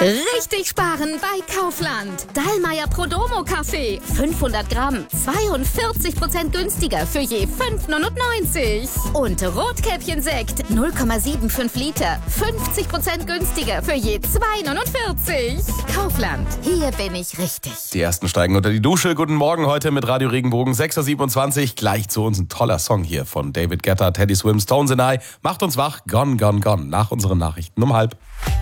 Richtig sparen bei Kaufland. Dallmayr Prodomo Kaffee. 500 Gramm. 42% günstiger für je 5,99. Und Rotkäppchen-Sekt. 0,75 Liter. 50% günstiger für je 2,49. Kaufland. Hier bin ich richtig. Die ersten steigen unter die Dusche. Guten Morgen heute mit Radio Regenbogen 6.27 Uhr. Gleich zu uns ein toller Song hier von David Guetta, Teddy Swims, Tones and I. Macht uns wach. Gone, gone, gone. Nach unseren Nachrichten um 5:30.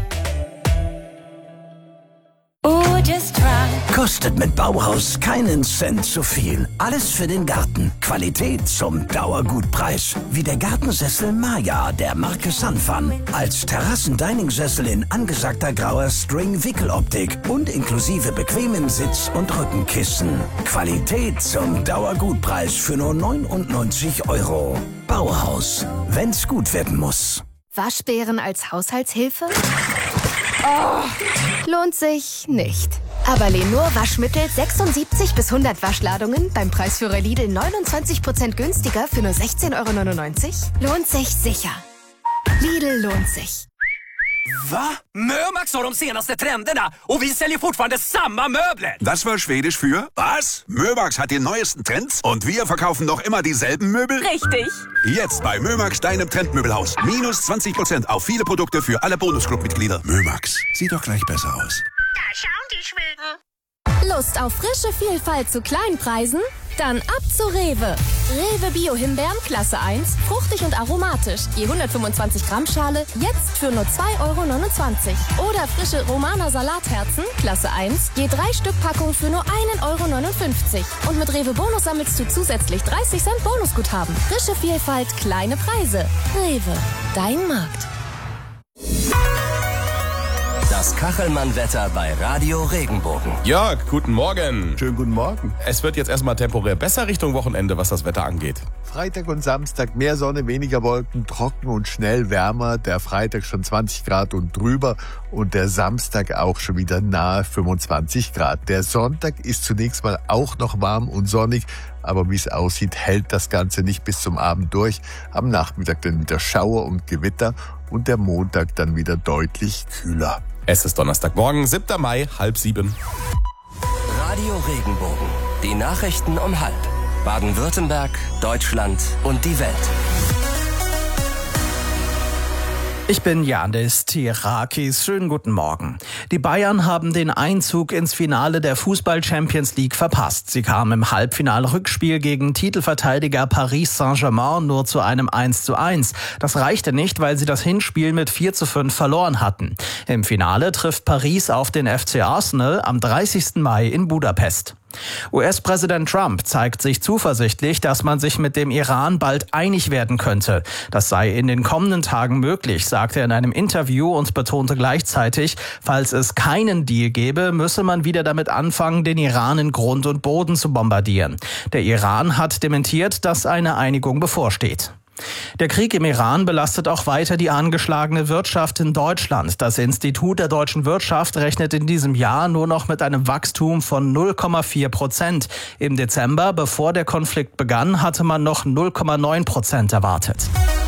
Kostet mit Bauhaus keinen Cent zu viel. Alles für den Garten. Qualität zum Dauergutpreis. Wie der Gartensessel Maya der Marke Sunfun. Als Terrassen-Dining-Sessel in angesagter grauer String-Wickeloptik und inklusive bequemen Sitz- und Rückenkissen. Qualität zum Dauergutpreis für nur 99 €. Bauhaus. Wenn's gut werden muss. Waschbären als Haushaltshilfe? Oh, lohnt sich nicht. Aber Lenor Waschmittel 76 bis 100 Waschladungen beim Preisführer Lidl 29% günstiger für nur 16,99 €? Lohnt sich sicher. Lidl lohnt sich. Va? Mömax har de senaste trenderna och vi säljer fortfarande samma möbler. Das war Schwedisch für was? Mömax hat die neuesten Trends und wir verkaufen noch immer dieselben Möbel? Richtig. Jetzt bei Mömax, deinem Trendmöbelhaus. Minus 20% auf viele Produkte für alle Bonusclub-Mitglieder. Mömax, sieht doch gleich besser aus. Da schauen die Schweden. Lust auf frische Vielfalt zu kleinen Preisen? Dann ab zu Rewe. Rewe Bio-Himbeeren Klasse 1, fruchtig und aromatisch. Je 125 Gramm Schale, jetzt für nur 2,29 €. Oder frische Romaner Salatherzen Klasse 1, je 3 Stück Packung für nur 1,59 €. Und mit Rewe Bonus sammelst du zusätzlich 30 Cent Bonusguthaben. Frische Vielfalt, kleine Preise. Rewe, dein Markt. Das Kachelmann-Wetter bei Radio Regenbogen. Jörg, guten Morgen. Schönen guten Morgen. Es wird jetzt erstmal temporär besser Richtung Wochenende, was das Wetter angeht. Freitag und Samstag mehr Sonne, weniger Wolken, trocken und schnell wärmer. Der Freitag schon 20 Grad und drüber und der Samstag auch schon wieder nahe 25 Grad. Der Sonntag ist zunächst mal auch noch warm und sonnig, aber wie es aussieht, hält das Ganze nicht bis zum Abend durch. Am Nachmittag dann wieder Schauer und Gewitter und der Montag dann wieder deutlich kühler. Es ist Donnerstagmorgen, 7. Mai, 6:30. Radio Regenbogen. Die Nachrichten um 6:30. Baden-Württemberg, Deutschland und die Welt. Ich bin Janis Tirakis. Schönen guten Morgen. Die Bayern haben den Einzug ins Finale der Fußball-Champions League verpasst. Sie kamen im Halbfinal-Rückspiel gegen Titelverteidiger Paris Saint-Germain nur zu einem 1:1. Das reichte nicht, weil sie das Hinspiel mit 4:5 verloren hatten. Im Finale trifft Paris auf den FC Arsenal am 30. Mai in Budapest. US-Präsident Trump zeigt sich zuversichtlich, dass man sich mit dem Iran bald einig werden könnte. Das sei in den kommenden Tagen möglich, sagte er in einem Interview und betonte gleichzeitig, falls es keinen Deal gäbe, müsse man wieder damit anfangen, den Iran in Grund und Boden zu bombardieren. Der Iran hat dementiert, dass eine Einigung bevorsteht. Der Krieg im Iran belastet auch weiter die angeschlagene Wirtschaft in Deutschland. Das Institut der deutschen Wirtschaft rechnet in diesem Jahr nur noch mit einem Wachstum von 0,4%. Im Dezember, bevor der Konflikt begann, hatte man noch 0,9% erwartet.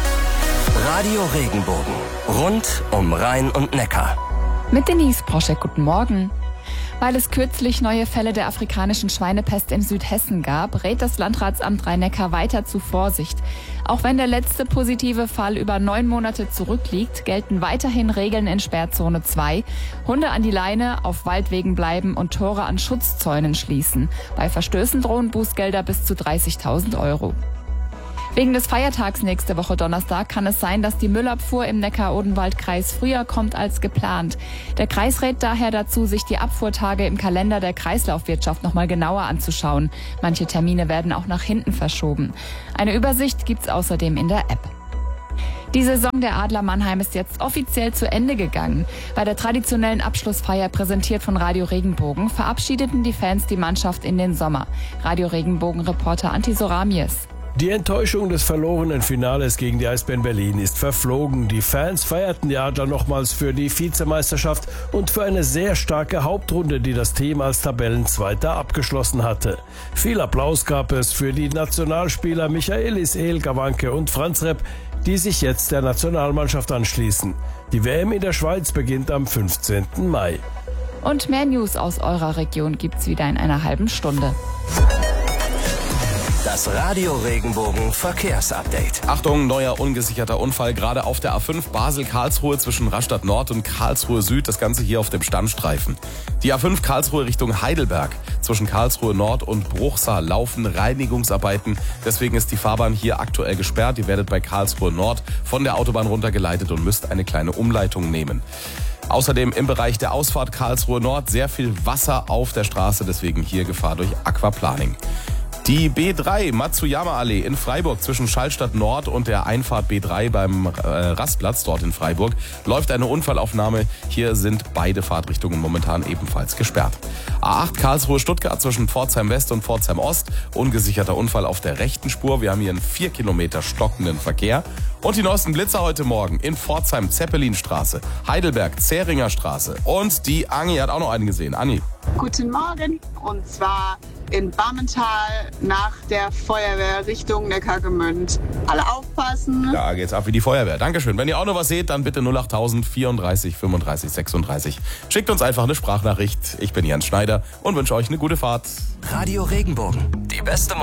Radio Regenbogen. Rund um Rhein und Neckar. Mit Denise Proschek, guten Morgen. Weil es kürzlich neue Fälle der afrikanischen Schweinepest in Südhessen gab, rät das Landratsamt Rhein-Neckar weiter zu Vorsicht. Auch wenn der letzte positive Fall über 9 Monate zurückliegt, gelten weiterhin Regeln in Sperrzone 2. Hunde an die Leine, auf Waldwegen bleiben und Tore an Schutzzäunen schließen. Bei Verstößen drohen Bußgelder bis zu 30.000 €. Wegen des Feiertags nächste Woche Donnerstag kann es sein, dass die Müllabfuhr im Neckar-Odenwald-Kreis früher kommt als geplant. Der Kreis rät daher dazu, sich die Abfuhrtage im Kalender der Kreislaufwirtschaft nochmal genauer anzuschauen. Manche Termine werden auch nach hinten verschoben. Eine Übersicht gibt's außerdem in der App. Die Saison der Adler Mannheim ist jetzt offiziell zu Ende gegangen. Bei der traditionellen Abschlussfeier, präsentiert von Radio Regenbogen, verabschiedeten die Fans die Mannschaft in den Sommer. Radio Regenbogen-Reporter Antti Soramies. Die Enttäuschung des verlorenen Finales gegen die Eisbären Berlin ist verflogen. Die Fans feierten die Adler nochmals für die Vizemeisterschaft und für eine sehr starke Hauptrunde, die das Team als Tabellenzweiter abgeschlossen hatte. Viel Applaus gab es für die Nationalspieler Michaelis, El Gawanke und Franz Repp, die sich jetzt der Nationalmannschaft anschließen. Die WM in der Schweiz beginnt am 15. Mai. Und mehr News aus eurer Region gibt's wieder in einer halben Stunde. Das Radio Regenbogen Verkehrsupdate. Achtung, neuer ungesicherter Unfall, gerade auf der A5 Basel-Karlsruhe zwischen Rastatt Nord und Karlsruhe Süd, das Ganze hier auf dem Standstreifen. Die A5 Karlsruhe Richtung Heidelberg, zwischen Karlsruhe Nord und Bruchsal laufen Reinigungsarbeiten, deswegen ist die Fahrbahn hier aktuell gesperrt. Ihr werdet bei Karlsruhe Nord von der Autobahn runtergeleitet und müsst eine kleine Umleitung nehmen. Außerdem im Bereich der Ausfahrt Karlsruhe Nord sehr viel Wasser auf der Straße, deswegen hier Gefahr durch Aquaplaning. Die B3 Matsuyama-Allee in Freiburg zwischen Schallstadt Nord und der Einfahrt B3 beim Rastplatz dort in Freiburg läuft eine Unfallaufnahme. Hier sind beide Fahrtrichtungen momentan ebenfalls gesperrt. A8 Karlsruhe-Stuttgart zwischen Pforzheim West und Pforzheim Ost. Ungesicherter Unfall auf der rechten Spur. Wir haben hier einen 4 Kilometer stockenden Verkehr. Und die neuesten Blitzer heute Morgen in Pforzheim Zeppelinstraße, Heidelberg Zähringer Straße. Und die Anni hat auch noch einen gesehen. Anni. Guten Morgen, und zwar in Bammental nach der Feuerwehr Richtung Neckargemünd. Alle aufpassen. Da geht's ab wie die Feuerwehr. Dankeschön. Wenn ihr auch noch was seht, dann bitte 08000 34 35 36. Schickt uns einfach eine Sprachnachricht. Ich bin Jens Schneider und wünsche euch eine gute Fahrt. Radio Regenbogen, die beste Musik